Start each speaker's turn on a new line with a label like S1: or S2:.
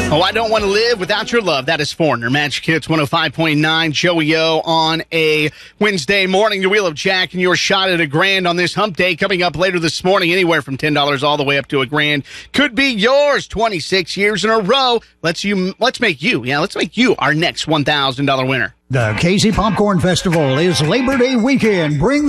S1: Oh, I don't want to live without your love. That is Foreigner. Magic Hits 105.9. Joey O on a Wednesday morning. The Wheel of Jack and your shot at $1,000 on this hump day coming up later this morning. Anywhere from $10 all the way up to $1,000 could be yours. 26 years in a row. Let's make you our next $1,000 winner.
S2: The Casey Popcorn Festival is Labor Day weekend. Bring